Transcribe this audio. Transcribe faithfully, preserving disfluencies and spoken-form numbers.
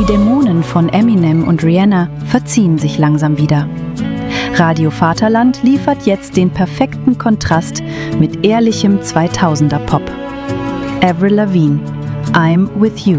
Dämonen von Eminem und Rihanna verziehen sich langsam wieder. Radio Vaterland liefert jetzt den perfekten Kontrast mit ehrlichem zweitausender Pop. Avril Lavigne, I'm With You.